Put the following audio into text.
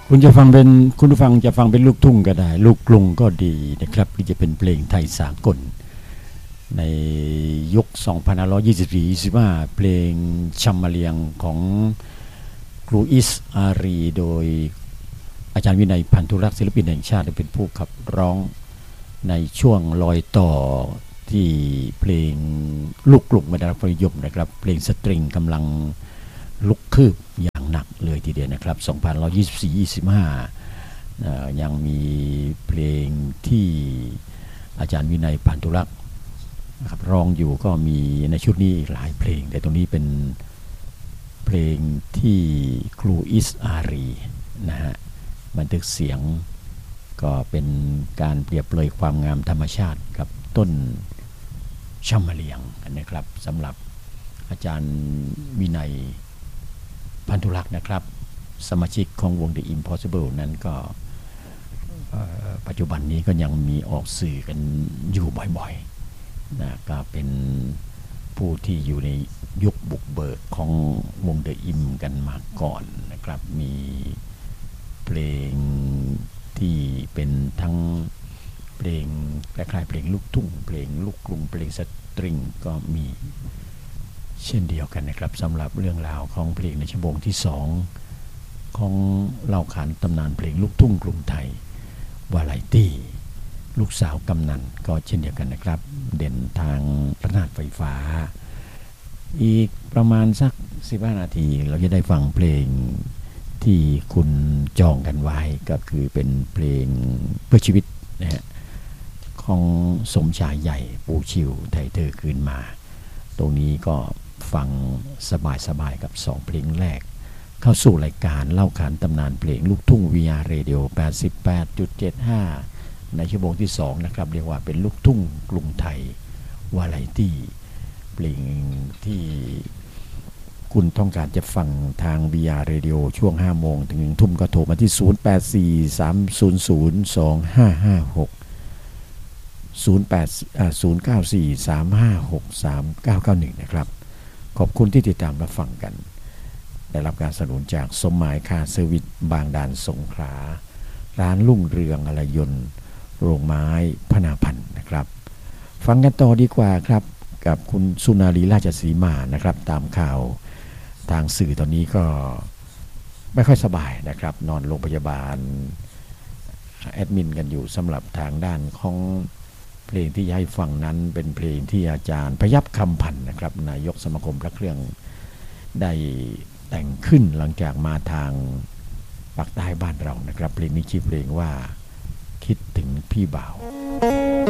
คุณผู้ฟังจะฟังเป็นลูกทุ่งก็ได้ลูกกรุงก็ดีนะครับที่จะเป็นเพลงไทยสากลในยุค 2524-25 เพลงชัมมาเลียงของครูอิสอารีโดยอาจารย์วินัยพันธุรักษ์ศิลปินแห่งชาติเป็นผู้ขับร้องในช่วงรอยต่อที่เพลงลูกกรุงไม่ได้รับความนิยมนะครับเพลงสตริงกำลังลุกคืบอย่างหนักเลยทีเดียวนะครับ 2524-25 ยังมีเพลงที่อาจารย์วินัยพันธุรักษ์นะครับร้องอยู่ก็มีในชุดนี้หลายเพลงแต่ตรงนี้เป็นเพลงที่ครูอิสอารีนะฮะบันทึกเสียงก็เป็นการเปรียบเปรยความงามธรรมชาติกับต้นชัมมาเลียงนะครับสำหรับอาจารย์วินัยพันธุรักษ์นะครับสมาชิกของวง The Impossible นั้นก็ปัจจุบันนี้ก็ยังมีออกสื่อกันอยู่บ่อยๆนะก็เป็นผู้ที่อยู่ในยุคบุกเบิกของวง The Im กันมาก่อนนะครับมีเพลงที่เป็นทั้งเพลงคล้ายๆเพลงลูกทุ่งเพลงลูกกรุงเพลงสตริงก็มีเช่นเดียวกันนะครับสำหรับเรื่องราวของเพลงในชั่วโมงที่2ของเล่าขานตำนานเพลงลูกทุ่งกรุงไทยวาไรตี้ลูกสาวกำนันก็เช่นเดียวกันนะครับเด่นทางระนาดไฟฟ้าอีกประมาณสัก15นาทีเราจะได้ฟังเพลงที่คุณจองกันไว้ก็คือเป็นเพลงเพื่อชีวิตนะฮะของสมชายใหญ่ปูชิวไทยเธอคืนมาตรงนี้ก็ฟังสบายๆกับ2เพลงแรกเข้าสู่รายการเล่าขานตำนานเพลงลูกทุ่ง VR Radio 88.75 ในชั่วโมงที่2นะครับเรียกว่าเป็นลูกทุ่งกรุงไทยวาไรตี้เพลงที่คุณต้องการจะฟังทาง VR Radio ช่วง 5 โมงถึง 1 ทุ่มก็โทรมาที่ 0843002556 0943563991 นะครับขอบคุณที่ติดตามรับฟังกันได้รับการสนับสนุนจากสมหมายคาร์เซอร์วิสบางด่านสงขลาร้านรุ่งเรืองอลยนต์โรงไม้พนาพันธ์นะครับฟังกันต่อดีกว่าครับกับคุณสุนารีราชสีมานะครับตามข่าวทางสื่อตอนนี้ก็ไม่ค่อยสบายนะครับนอนโรงพยาบาลแอดมินกันอยู่สำหรับทางด้านของเพลงที่ให้ฟังนั้นเป็นเพลงที่อาจารย์พยัพคำพันธ์นะครับนายกสมาคมพระเครื่องได้แต่งขึ้นหลังจากมาทางปากใต้บ้านเรานะครับเพลงนี้ชื่อเพลงว่าคิดถึงพี่บ่าว